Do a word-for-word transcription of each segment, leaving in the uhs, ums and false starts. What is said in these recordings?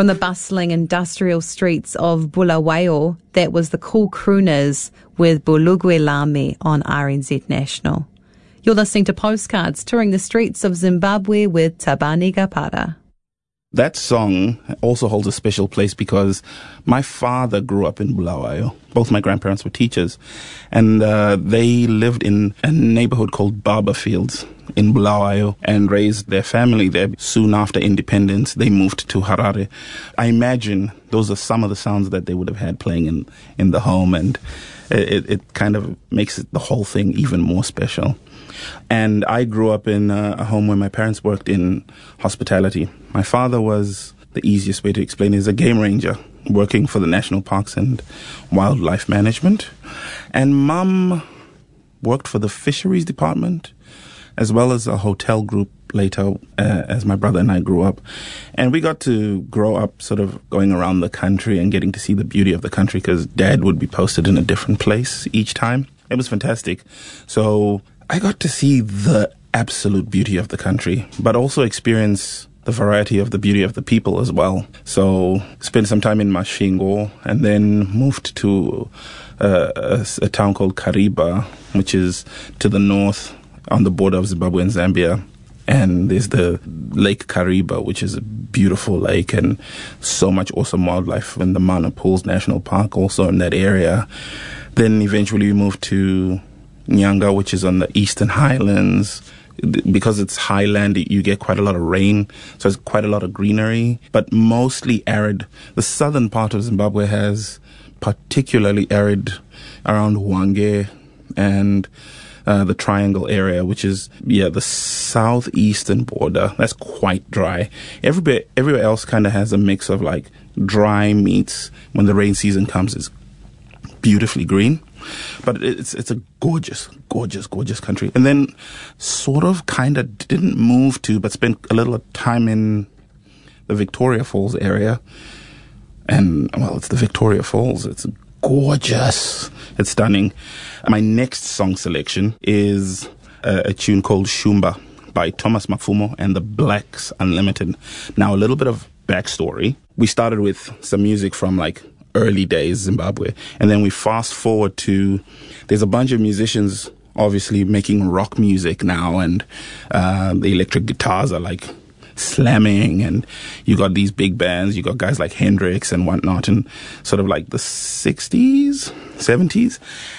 From the bustling industrial streets of Bulawayo, that was the Cool Crooners with Bulugwe Lame on R N Z National. You're listening to Postcards, touring the streets of Zimbabwe with Tabani Gapara. That song also holds a special place because my father grew up in Bulawayo. Both my grandparents were teachers, and uh, they lived in a neighborhood called Barber Fields in Bulawayo and raised their family there. Soon after independence, they moved to Harare. I imagine those are some of the sounds that they would have had playing in, in the home, and it, it kind of makes it, the whole thing even more special. And I grew up in a home where my parents worked in hospitality. My father was, the easiest way to explain, is a game ranger working for the National Parks and Wildlife Management. And Mum worked for the Fisheries Department, as well as a hotel group later uh, as my brother and I grew up. And we got to grow up sort of going around the country and getting to see the beauty of the country because Dad would be posted in a different place each time. It was fantastic. So I got to see the absolute beauty of the country, but also experience the variety of the beauty of the people as well. So spent some time in Masvingo and then moved to uh, a, a town called Kariba, which is to the north on the border of Zimbabwe and Zambia. And there's the Lake Kariba, which is a beautiful lake and so much awesome wildlife, and the Mana Pools National Park also in that area. Then eventually we moved to Nyanga, which is on the Eastern Highlands. Because it's highland, you get quite a lot of rain, so it's quite a lot of greenery, but mostly arid. The southern part of Zimbabwe has particularly arid around Hwange and uh, the Triangle area, which is, yeah, the southeastern border. That's quite dry. Everywhere, everywhere else kind of has a mix of like dry meets. When the rain season comes, it's beautifully green. But it's it's a gorgeous, gorgeous, gorgeous country. And then sort of kind of didn't move to, but spent a little time in the Victoria Falls area. And, well, it's the Victoria Falls. It's gorgeous. It's stunning. My next song selection is a, a tune called Shumba by Thomas Mapfumo and the Blacks Unlimited. Now, a little bit of backstory. We started with some music from, like, early days Zimbabwe, and then we fast forward to, there's a bunch of musicians obviously making rock music now, and uh, the electric guitars are like slamming, and you got these big bands, you got guys like Hendrix and whatnot, and sort of like the sixties, seventies,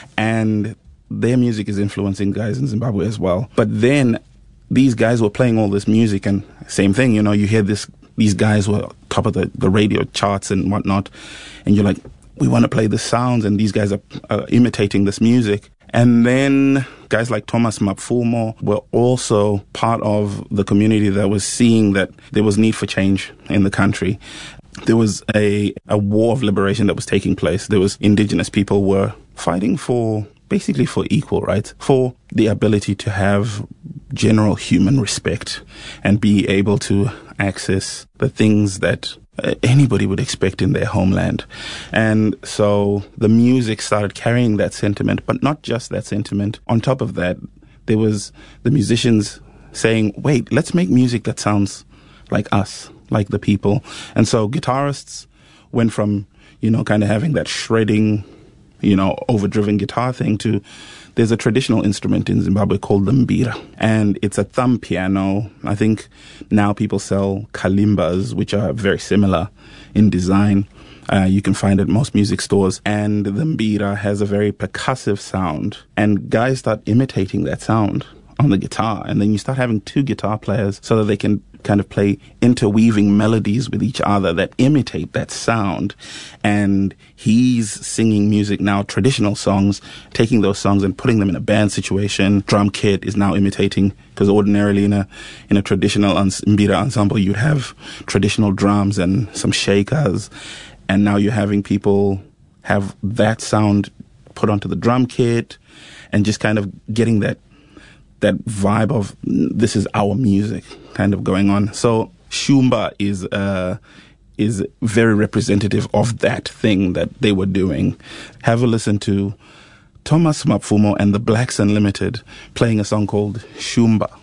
and their music is influencing guys in Zimbabwe as well. But then these guys were playing all this music, and same thing, you know, you hear this, these guys were top of the, the radio charts and whatnot, and you're like, we want to play the sounds, and these guys are uh, imitating this music. And then guys like Thomas Mapfumo were also part of the community that was seeing that there was need for change in the country. There was a, a war of liberation that was taking place. There was indigenous people were fighting for, basically for equal rights, for the ability to have general human respect and be able to access the things that uh, anybody would expect in their homeland. And so the music started carrying that sentiment, but not just that sentiment. On top of that, there was the musicians saying, wait, let's make music that sounds like us, like the people. And so guitarists went from, you know, kind of having that shredding, you know, overdriven guitar thing to, there's a traditional instrument in Zimbabwe called the mbira, and it's a thumb piano. I think now people sell kalimbas, which are very similar in design. Uh, you can find it at most music stores, and the mbira has a very percussive sound, and guys start imitating that sound on the guitar, and then you start having two guitar players so that they can kind of play interweaving melodies with each other that imitate that sound. And he's singing music now, traditional songs, taking those songs and putting them in a band situation. Drum kit is now imitating, because ordinarily in a in a traditional uns- mbira ensemble you'd have traditional drums and some shakers, and now you're having people have that sound put onto the drum kit and just kind of getting that that vibe of this is our music kind of going on. So Shumba is uh, is very representative of that thing that they were doing. Have a listen to Thomas Mapfumo and the Blacks Unlimited playing a song called Shumba.